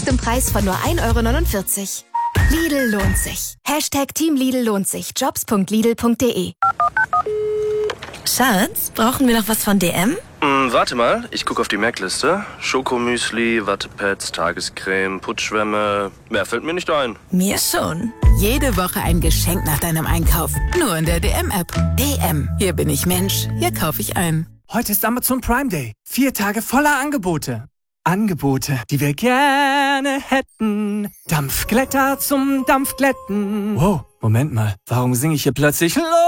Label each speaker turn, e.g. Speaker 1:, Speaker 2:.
Speaker 1: Jetzt im Preis von nur 1,49 €. Lidl lohnt sich. Team Lidl lohnt sich. Jobs.lidl.de.
Speaker 2: Schatz, brauchen wir noch was von DM?
Speaker 3: Warte mal, ich gucke auf die Merkliste. Schokomüsli, Wattepads, Tagescreme, Putzschwämme. Mehr fällt mir nicht ein.
Speaker 2: Mir schon.
Speaker 4: Jede Woche ein Geschenk nach deinem Einkauf. Nur in der DM-App. DM. Hier bin ich Mensch. Hier kaufe ich ein.
Speaker 5: Heute ist Amazon Prime Day. 4 Tage voller Angebote. Angebote, die wir gerne hätten. Dampfglätter zum Dampfglätten. Wow, Moment mal. Warum singe ich hier plötzlich